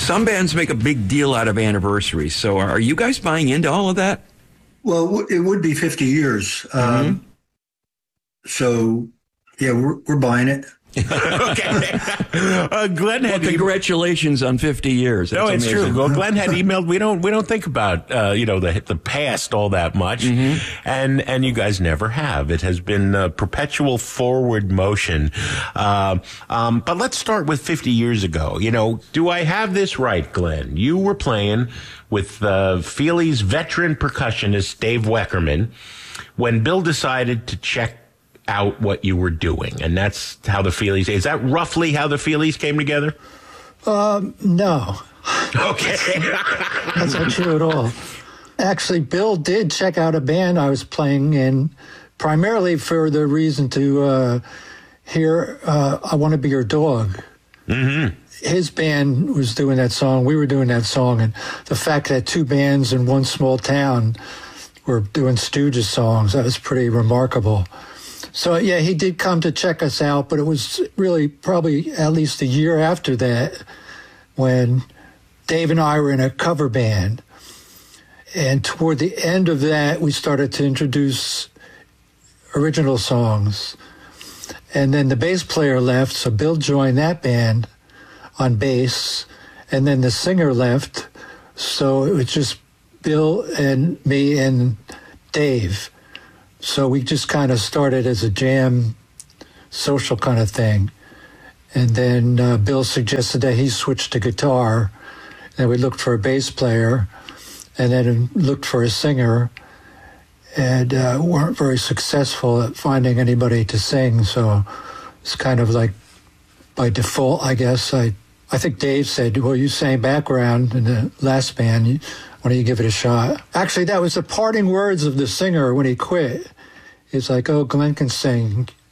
Some bands make a big deal out of anniversaries. So are you guys buying into all of that? Well, it would be 50 years. So, yeah, we're buying it. Okay. Glenn had congratulations on 50 years. That's it's amazing. true. Well, Glenn had emailed. We don't think about the past all that much, and you guys never have. It has been perpetual forward motion. But let's start with 50 years ago. Do I have this right, Glenn? You were playing with Feely's veteran percussionist Dave Weckerman when Bill decided to check out what you were doing, and that's how the Feelies. Is that roughly how the Feelies came together? No. Okay. That's not true at all. Actually, Bill did check out a band I was playing in, primarily for the reason to hear I Want to Be Your Dog. Mm-hmm. His band was doing that song. We were doing that song, and the fact that two bands in one small town were doing Stooges songs, that was pretty remarkable. So, yeah, he did come to check us out, but it was really probably at least a year after that when Dave and I were in a cover band. And toward the end of that, we started to introduce original songs. And then the bass player left, so Bill joined that band on bass. And then the singer left, so it was just Bill and me and Dave. So we just kind of started as a jam, social kind of thing. And then Bill suggested that he switch to guitar. Then we looked for a bass player, and then looked for a singer, and weren't very successful at finding anybody to sing. So it's kind of like by default, I guess. I think Dave said, well, you sang background in the last band. Why don't you give it a shot? Actually, that was the parting words of the singer when he quit. It's like, oh, Glenn can sing.